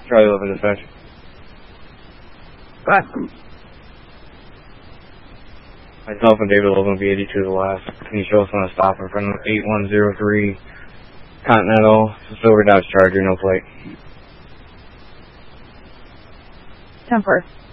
Charlie 11 dispatch. Myself and David 11 will be 82 to the last. Can you show us on a stop in front of 8103 Continental, silver Dodge Charger, no plate. 10-4.